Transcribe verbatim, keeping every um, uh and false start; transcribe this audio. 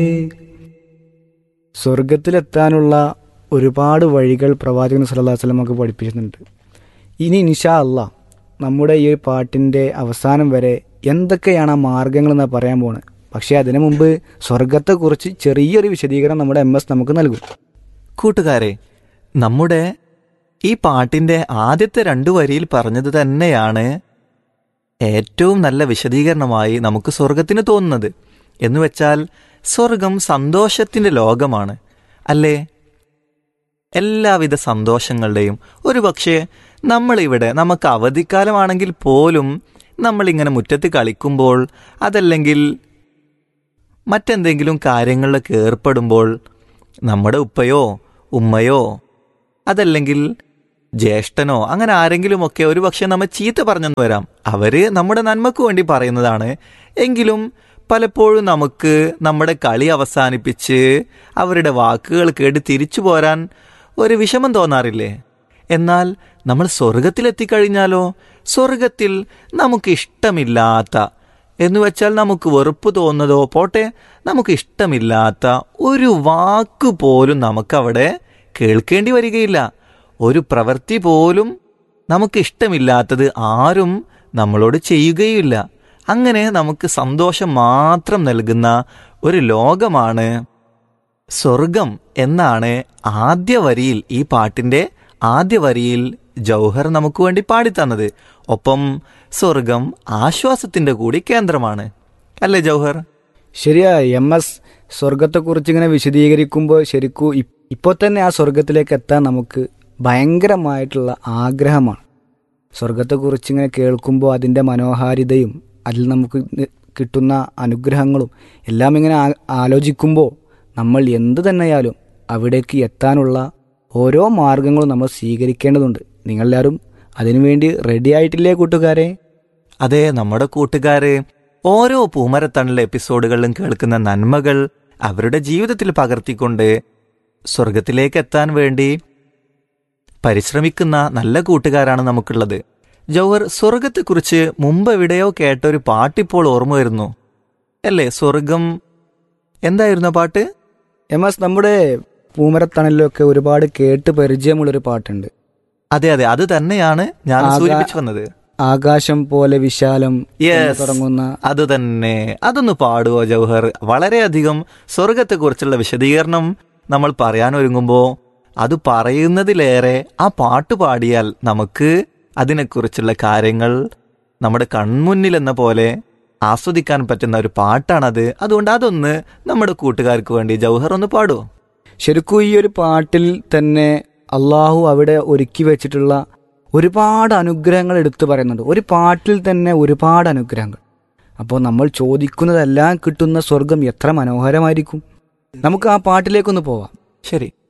സ്വർഗത്തിലെത്താനുള്ള ഒരുപാട് വഴികൾ പ്രവാചകൻ സല്ലല്ലാഹു അലൈഹി വസല്ലം നമുക്ക് പഠിപ്പിച്ചിട്ടുണ്ട്. ഇനി ഇൻഷാ അല്ലാഹ് നമ്മുടെ ഈ പാട്ടിൻ്റെ അവസാനം വരെ എന്തൊക്കെയാണ് ആ മാർഗങ്ങളെന്ന് പറയാൻ പോകുന്നത്. പക്ഷേ അതിനു മുമ്പ് സ്വർഗത്തെക്കുറിച്ച് ചെറിയൊരു വിശദീകരണം നമ്മുടെ എം എസ് നമുക്ക് നൽകും. കൂട്ടുകാരെ, നമ്മുടെ ഈ പാട്ടിൻ്റെ ആദ്യത്തെ രണ്ടു വരിയിൽ പറഞ്ഞത് തന്നെയാണ് ഏറ്റവും നല്ല വിശദീകരണമായി നമുക്ക് സ്വർഗത്തിന് തോന്നുന്നത്. എന്നുവെച്ചാൽ സ്വർഗം സന്തോഷത്തിൻ്റെ ലോകമാണ്, അല്ലേ? എല്ലാവിധ സന്തോഷങ്ങളുടെയും ഒരു പക്ഷേ നമ്മളിവിടെ നമുക്ക് അവധിക്കാലമാണെങ്കിൽ പോലും നമ്മളിങ്ങനെ മുറ്റത്ത് കളിക്കുമ്പോൾ, അതല്ലെങ്കിൽ മറ്റെന്തെങ്കിലും കാര്യങ്ങളിലൊക്കെ ഏർപ്പെടുമ്പോൾ നമ്മുടെ ഉപ്പയോ ഉമ്മയോ അതല്ലെങ്കിൽ ജ്യേഷ്ഠനോ അങ്ങനെ ആരെങ്കിലുമൊക്കെ ഒരു പക്ഷെ നമ്മെ ചീത്ത പറഞ്ഞെന്ന് വരാം. അവർ നമ്മുടെ നന്മക്ക് വേണ്ടി പറയുന്നതാണ്. എങ്കിലും പലപ്പോഴും നമുക്ക് നമ്മുടെ കളി അവസാനിപ്പിച്ച് അവരുടെ വാക്കുകൾ കേട്ട് തിരിച്ചു പോരാൻ ഒരു വിഷമം തോന്നാറില്ലേ? എന്നാൽ നമ്മൾ സ്വർഗത്തിലെത്തിക്കഴിഞ്ഞാലോ, സ്വർഗത്തിൽ നമുക്കിഷ്ടമില്ലാത്ത എന്നുവെച്ചാൽ നമുക്ക് വെറുപ്പ് തോന്നുന്നതോ പോട്ടെ, നമുക്ക് ഇഷ്ടമില്ലാത്ത ഒരു വാക്ക് പോലും നമുക്കവിടെ കേൾക്കേണ്ടി വരികയില്ല. ഒരു പ്രവൃത്തി പോലും നമുക്ക് ഇഷ്ടമില്ലാത്തത് ആരും നമ്മളോട് ചെയ്യുകയില്ല. അങ്ങനെ നമുക്ക് സന്തോഷം മാത്രം നൽകുന്ന ഒരു ലോകമാണ് സ്വർഗം എന്നാണ് ആദ്യ വരിയിൽ, ഈ പാട്ടിൻ്റെ ആദ്യ വരിയിൽ ജൗഹർ നമുക്ക് വേണ്ടി പാടിത്തന്നത്. ഒപ്പം സ്വർഗം ആശ്വാസത്തിൻ്റെ കൂടി കേന്ദ്രമാണ്, അല്ലേ ജൗഹർ? ശരിയാ എം എസ്. സ്വർഗത്തെക്കുറിച്ച് ഇങ്ങനെ വിശദീകരിക്കുമ്പോൾ ശരിക്കും ഇപ്പോൾ തന്നെ ആ സ്വർഗത്തിലേക്ക് എത്താൻ നമുക്ക് ഭയങ്കരമായിട്ടുള്ള ആഗ്രഹമാണ്. സ്വർഗത്തെക്കുറിച്ച് ഇങ്ങനെ കേൾക്കുമ്പോൾ അതിൻ്റെ മനോഹാരിതയും അതിൽ നമുക്ക് കിട്ടുന്ന അനുഗ്രഹങ്ങളും എല്ലാം ഇങ്ങനെ ആലോചിക്കുമ്പോൾ നമ്മൾ എന്തു തന്നെയാലും അവിടേക്ക് എത്താനുള്ള ഓരോ മാർഗങ്ങളും നമ്മൾ സ്വീകരിക്കേണ്ടതുണ്ട്. നിങ്ങളെല്ലാവരും അതിനുവേണ്ടി റെഡി ആയിട്ടില്ലേ കൂട്ടുകാരെ? അതെ, നമ്മുടെ കൂട്ടുകാരെ ഓരോ പൂമരത്തണൽ എപ്പിസോഡുകളിലും കേൾക്കുന്ന നന്മകൾ അവരുടെ ജീവിതത്തിൽ പകർത്തിക്കൊണ്ട് സ്വർഗത്തിലേക്ക് എത്താൻ വേണ്ടി പരിശ്രമിക്കുന്ന നല്ല കൂട്ടുകാരാണ് നമുക്കുള്ളത്. ജൗഹർ, സ്വർഗത്തെക്കുറിച്ച് മുമ്പ് എവിടെയോ കേട്ട ഒരു പാട്ടിപ്പോൾ ഓർമ്മ വരുന്നു, അല്ലേ? സ്വർഗം എന്തായിരുന്നു പാട്ട്? എം എസ്, നമ്മുടെ പൂമരത്തണലിലൊക്കെ ഒരുപാട് കേട്ട് പരിചയമുള്ളൊരു പാട്ടുണ്ട്. അതെ അതെ, അത് തന്നെയാണ് ഞാൻ സൂചിപ്പിച്ചു വന്നത്. ആകാശം പോലെ വിശാലം തുടങ്ങുന്ന അത് തന്നെ. അതൊന്ന് പാടുവോ ജൗഹർ? വളരെയധികം സ്വർഗത്തെക്കുറിച്ചുള്ള വിശദീകരണം നമ്മൾ പറയാൻ ഒരുങ്ങുമ്പോൾ അത് പറയുന്നതിലേറെ ആ പാട്ട് പാടിയാൽ നമുക്ക് അതിനെക്കുറിച്ചുള്ള കാര്യങ്ങൾ നമ്മുടെ കൺമുന്നിൽ എന്ന പോലെ ആസ്വദിക്കാൻ പറ്റുന്ന ഒരു പാട്ടാണത്. അതുകൊണ്ട് അതൊന്ന് നമ്മുടെ കൂട്ടുകാർക്ക് വേണ്ടി ജൗഹർ ഒന്ന് പാടുവോ? ശരിക്കും ഈ ഒരു പാട്ടിൽ തന്നെ അള്ളാഹു അവിടെ ഒരുക്കി വെച്ചിട്ടുള്ള ഒരുപാട് അനുഗ്രഹങ്ങൾ എടുത്തു പറയുന്നുണ്ട്. ഒരു പാട്ടിൽ തന്നെ ഒരുപാട് അനുഗ്രഹങ്ങൾ. അപ്പോൾ നമ്മൾ ചോദിക്കുന്നതെല്ലാം കിട്ടുന്ന സ്വർഗം എത്ര മനോഹരമായിരിക്കും. നമുക്ക് ആ പാട്ടിലേക്കൊന്ന് പോവാം. ശരി.